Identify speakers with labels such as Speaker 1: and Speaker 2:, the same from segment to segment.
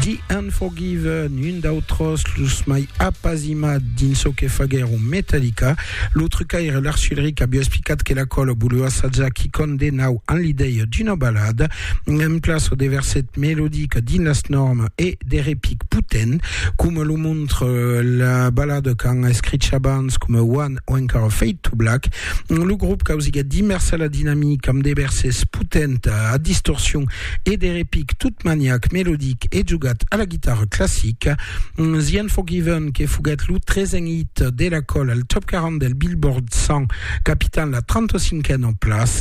Speaker 1: The Unforgiven, une d'autres, lus mai apasima dinso che faguero Metallica, l'autre caire l'archuleric a biospicat che la colle boulou assagia qui condenau en l'idée d'une balade, en place des versets mélodiques d'Inlas Norm et des répiques Pouten, comme le montre la balade quand écrit Chabans comme One ou encore Fade to Black, le groupe causiga d'immerse à la dynamique comme des versets Pouten à distorsion et des répiques toutes maniaques, mélodiques et jugat à la guitare classique. The Unforgiven qui fougat l'ou 13 hit de la colle al top 40 del Billboard 100, capitale la 35e en place.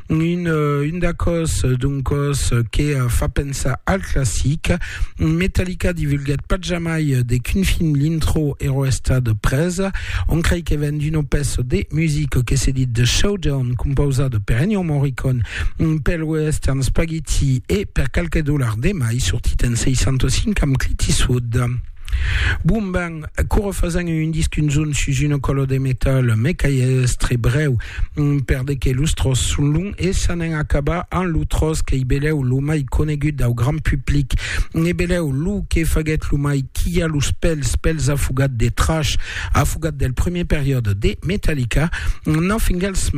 Speaker 1: Une dacos duncos qui fa pensa al classique. Metallica divulgat pas jamais des qu'une fin l'intro et resta de presse. On crée que ven d'une opesse des musiques qui s'est dit de Showdown composada per Ennio Morricone, per Western Spaghetti et per qualche dollar de mai sur Titan 605 am Clint Eastwood. Boom bang, cours faisant une disque une zone sur une colle de métal, mais qui est très breu, perde que l'ustros sous long et ça n'en acaba en l'outros qui belé ou l'oumai connegut au grand public, ne belé ou l'ou qui faget l'oumai qui a l'ou spells affugat des trash, affugat del premier période de Metallica, Nothing Else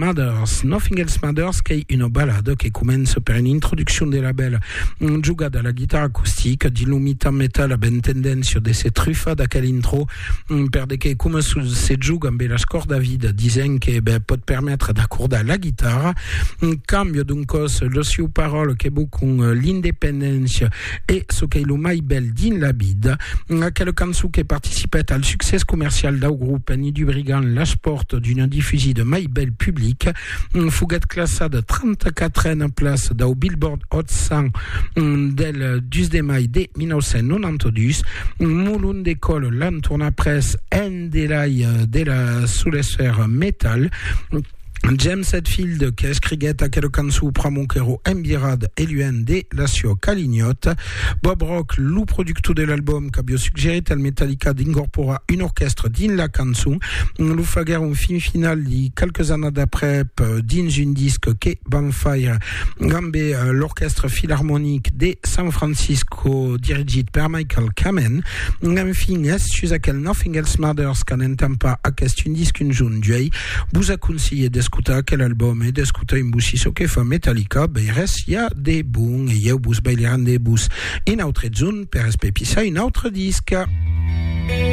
Speaker 1: Matters qui est une balade qui commence par une introduction des labels, jugada à la guitare acoustique, d'illumita metal ben tendance de ces truffades à quelle intro perde que comme se joue amb la score David disant que peut permettre d'accorder la guitare cambio donc le seu parole que beaucoup l'indépendance et ce qu'est le mai bel din la bide à quel cançon qui participait al succès commercial d'un groupe ni du brigand la porte d'une diffusie de mai bel public fougat classade de 34e place d'un Billboard Hot 100 del 10 de mai de 1992 Moulun d'école l'entourna presse en de la sous-sphère métal. James Hetfield qui escriguet a quel cançon pramonquero embirad et l'UN de Lacio Calignot. Bob Rock, le producteur de l'album qui a bio suggéré tel Metallica d'incorpora une orchestre din la cançon. Le faguer un film final di quelques années d'après din un disque que Bonfire gambe l'orchestre philharmonique de San Francisco dirigé par Michael Kamen. Enfin, est sur aquel Nothing Else Matters qu'en entend pas à question disque une jaune duei. Vous a conseillé d'escutar quel album et d'escutar un bouchi so que fa Metallica, ben res y a des bons et y a bus baileran des bus. Une autre zone per espépissa une autre disque.